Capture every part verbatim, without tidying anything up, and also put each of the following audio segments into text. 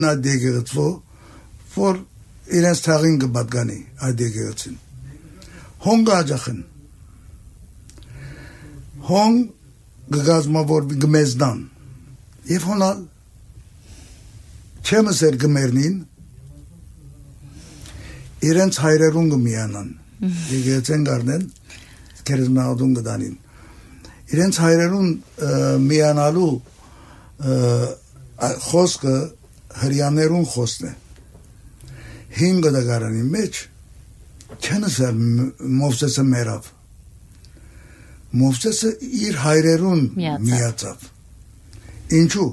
այդ եկեղեցվո, որ իրենց թաղին կպատկանի այդ եկեղեցին։ Հոն գաջախն։ Հոն գգազմավորվի գմեզդան։ Եվ հոնալ չեմս էր գմերնին, իրենց հայրերուն գմիանան, եկեղեցեն գարնեն, քերզմանադուն գդանին։ Իրենց հայրերուն միանալու խոսքը հրյաներուն խոսն է։ Հինգը դգարանի մեջ չնսել Մովսեսը մերավ։ Մովսեսը իր հայրերուն միացավ։ Ինչու։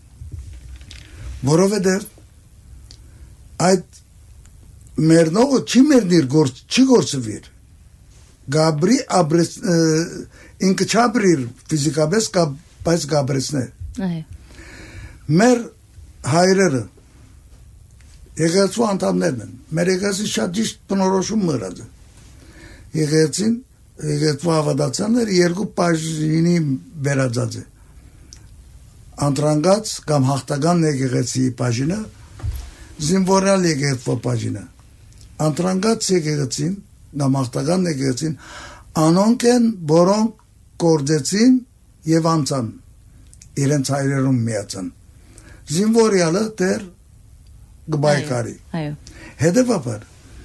Որովհետև այդ մերնողը չի մերնիր գործ, չի գործվիր։ Գաբրի աբրես ինքը չաբրիր ֆիզիկապես բայց գաբրեսն է։ Մեր հայրերը եկեղեցու անդամներն են։ Մեր եկեղեցին շատ ճիշտ բնորոշում մրած է։ Եկեղեցին եկեղեցու հավատացյալները երկու բաժինի վերածած է։ Անտրանգած կամ հաղթական եկեղեցի բաժինը, զինվորյալ եկեղեցու բաժինը։ Անտրանգած եկեղեցին կամ հաղթական եկեղեցին անոնք են, որոնք գործեցին եւ անցան իրենց հայրերուն միացան։ Զինվորյալը դեռ գբայկարի։ Այո։ Հետևաբար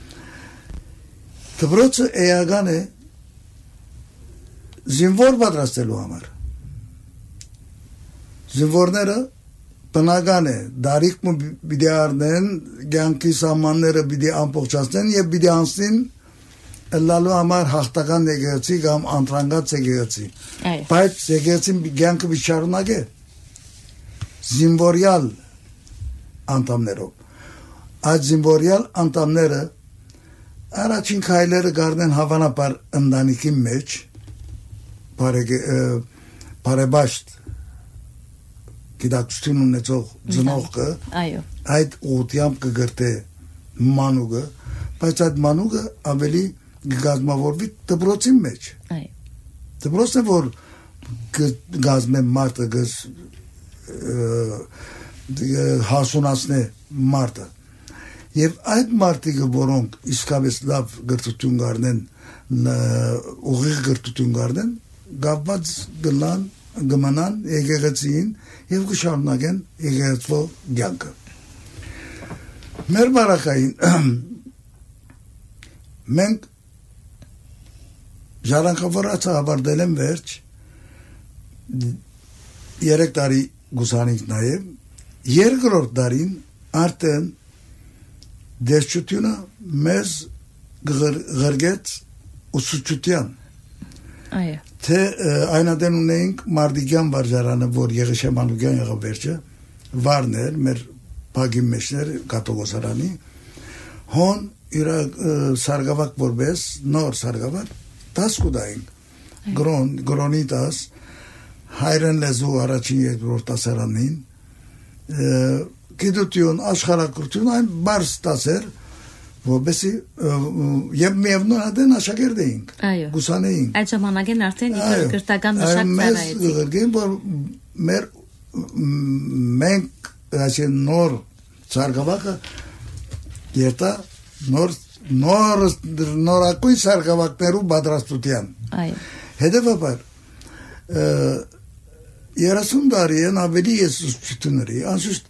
դպրոցը էական է զինվոր պատրաստելու համար։ Զինվորները բնական է, դարիք պիտի առնեն, կյանքի սահմանները պիտի ամբողջացնեն եւ պիտի անցնեն լալու համար հաղթական եկեղեցի կամ անտրանգած եկեղեցի։ Բայց եկեղեցին կյանքը պիտի շարունակե զինվորյալ անդամներով։ Այդ զինվորյալ անդամները առաջին քայլերը գարնեն հավանաբար ընտանիքի մեջ բարեբաշտ գիտակցություն ունեցող ծնողքը այդ ուղղությամբ կգրտե մանուկը, բայց այդ մանուկը ավելի գազմավորվի դպրոցի մեջ։ Դպրոցն է, որ գազմե մարդը գս հասունացնե մարդը։ Եվ այդ մարդիկը, որոնք իսկապես լավ գրթություն գարնեն, ուղիղ գրթություն գարնեն, գավված գլան, գմանան եկեղեցին եւ կշարունակեն եկեղեցվո կյանքը։ Մեր բարակային մենք ժառանգավորացը ավարտել եմ վերջ երեք տարի գուսանինք նաեւ երկրորդ տարին արդեն դերչությունը մեզ գրգեց ուսուցչության։ Այո։ Թե այնադեն ունեինք Մարդիկյան վարժարանը, որ Եղիշեմանուկյան եղավ վերջը, վարներ, մեր բագի մեջներ կաթողիկոսարանի, հոն իր սարգավակ որպես նոր սարգավակ դաս կուտայինք, գրոն, գրոնի դաս, հայրեն լեզու առաջին երկրորդ դասարանին, գիտություն, աշխարհագրություն, այն բարս դասեր, որպեսի եւ միևնույն ադեն աշակերտ էինք, գուսանեինք։ Այդ ժամանակին արդեն գրթական մշակ ծառայեցիք։ Մեզ գրգին, որ մեր մենք այսին նոր սարգավակը երտա նոր նոր նորակույն սարգավակներու պատրաստության։ Այո։ Հետևաբար երեսուն տարի են ավելի ես ուսուցիչների, անշուշտ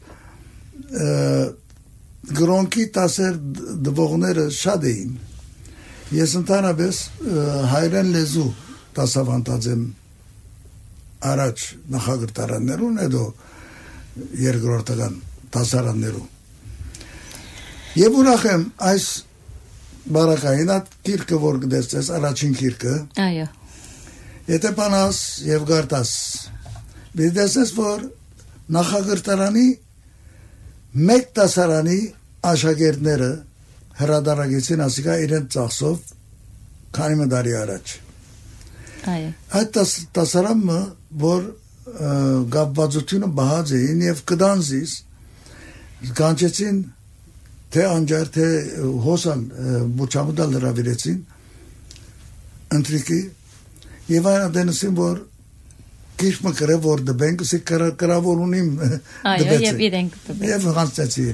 գրոնքի տասեր դվողները շատ էին։ Ես ընդհանրապես հայրեն լեզու դասավանդած եմ առաջ նախագրտարաններուն, հետո երկրորդական դասարաններուն։ Եվ ուրախ եմ այս բարակային այդ կիրքը, որ կդեսցես, առաջին կիրքը, այո, եթե բանաս և գարտաս, դեսես, որ նախագրտարանի մեկ դասարանի աշակերտները հրադարագեցին ասիկա իրեն ծախսով քանի մդարի առաջ։ Այո։ Այդ դասարանը, որ գաբվածությունը բահած էին և կդանզիս, կանչեցին թե անջար, թե հոսալ բուչամուդալ հրավիրեցին ընտրիկի և այն ադենսին, որ քիչ մկրե որ դբենք սի կրավոր ունիմ այո եւ իրենք եւ հանցեցի